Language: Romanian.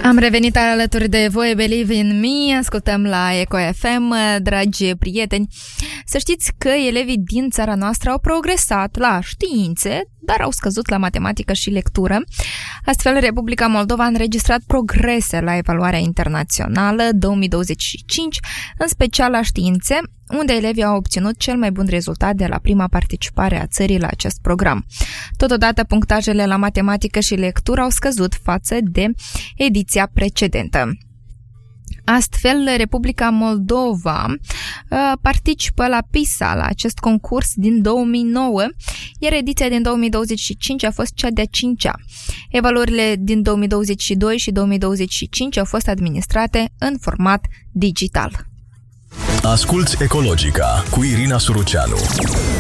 Am revenit alături de voi, Believe in Me, ascultăm la Eco FM, dragi prieteni. Să știți că elevii din țara noastră au progresat la științe, dar au scăzut la matematică și lectură. Astfel, Republica Moldova a înregistrat progrese la evaluarea internațională 2025, în special la științe, unde elevii au obținut cel mai bun rezultat de la prima participare a țării la acest program. Totodată, punctajele la matematică și lectură au scăzut față de ediția precedentă. Astfel, Republica Moldova participă la PISA, la acest concurs din 2009, iar ediția din 2025 a fost cea de-a 5-a. Evaluările din 2022 și 2025 au fost administrate în format digital. Asculți Ecologica cu Irina Suruceanu.